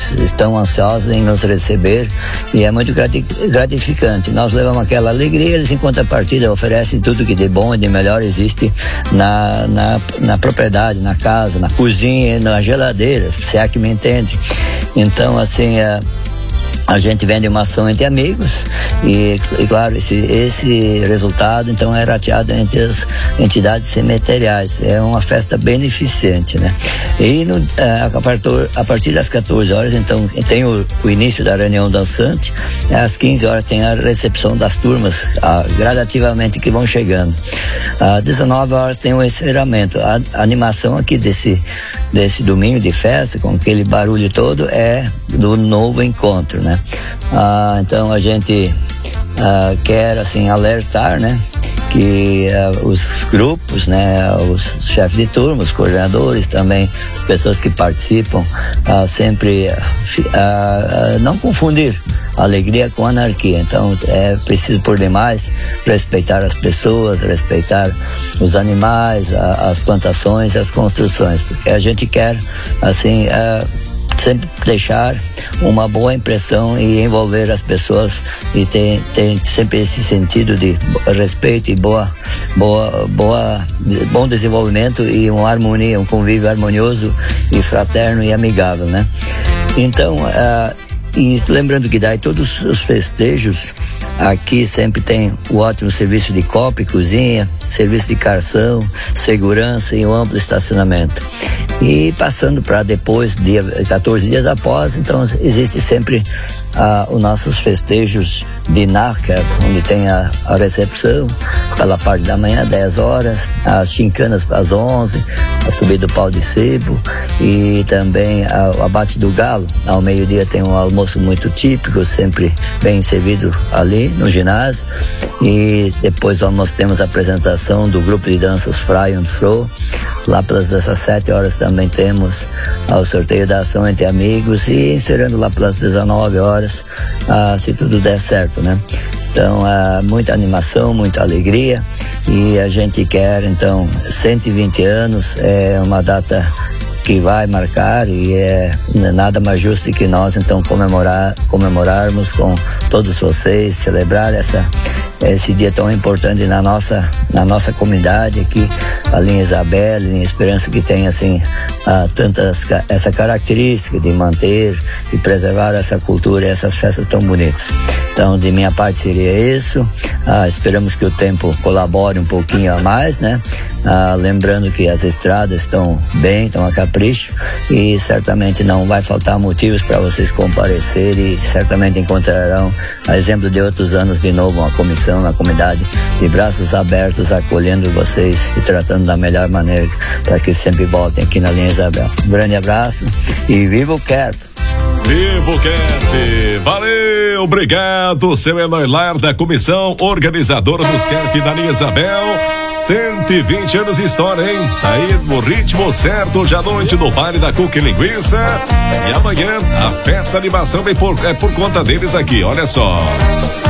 eles estão ansiosos em nos receber e é muito gratificante. Nós levamos aquela alegria, eles em contrapartida oferecem tudo que de bom e de melhor existe na propriedade, na casa, na cozinha, na geladeira, se é que me entende. Então, assim, a gente vende uma ação entre amigos e claro, esse resultado então é rateado entre as entidades cemiteriais. É uma festa beneficente, né? E a partir das 14 horas então tem o início da reunião dançante. Às 15 horas tem a recepção das turmas gradativamente que vão chegando. Às 19 horas tem o encerramento. A animação aqui desse domingo de festa, com aquele barulho todo, é do novo encontro, né? Então a gente quer assim alertar, né, que os grupos, né, os chefes de turma, os coordenadores também, as pessoas que participam, sempre não confundir alegria com anarquia. Então é preciso por demais respeitar as pessoas, respeitar os animais, as plantações, as construções, porque a gente quer assim sempre deixar uma boa impressão e envolver as pessoas e tem sempre esse sentido de respeito e bom desenvolvimento e uma harmonia, um convívio harmonioso e fraterno e amigável, né? Então, e lembrando que daí todos os festejos aqui sempre tem o ótimo serviço de copa e cozinha, serviço de carção, segurança e um amplo estacionamento. E passando para depois, 14 dias após, então existe sempre os nossos festejos de NARCA, onde tem a recepção pela parte da manhã, 10 horas, as chincanas às 11, a subida do pau de sebo e também o abate do galo. Ao meio-dia tem um almoço muito típico, sempre bem servido ali no ginásio, e depois do almoço temos a apresentação do grupo de danças Fry and Fro. Lá pelas 17 horas também temos o sorteio da ação entre amigos e encerrando lá pelas 19 horas, se tudo der certo, né? Então, muita animação, muita alegria e a gente quer, então, 120 anos, é uma data que vai marcar e é nada mais justo que nós, então, comemorarmos com todos vocês, celebrar esse dia tão importante na nossa comunidade aqui, a Linha Isabel, Linha Esperança, que tem assim essa característica de manter e preservar essa cultura e essas festas tão bonitas. Então, de minha parte seria isso. Esperamos que o tempo colabore um pouquinho a mais, né? Lembrando que as estradas estão bem, estão a capricho e certamente não vai faltar motivos para vocês comparecerem e certamente encontrarão, a exemplo de outros anos, de novo uma comissão na comunidade de braços abertos acolhendo vocês e tratando da melhor maneira para que sempre voltem aqui na Linha Isabel. Um grande abraço e viva o CARP! Viva o CARP! Valeu, obrigado, seu Eloy Lar, da comissão organizadora dos CARP da Linha Isabel. 120 anos de história, hein? Tá aí no ritmo certo, hoje à noite no baile da Cuca e Linguiça. E amanhã a festa animação vem por conta deles aqui, olha só.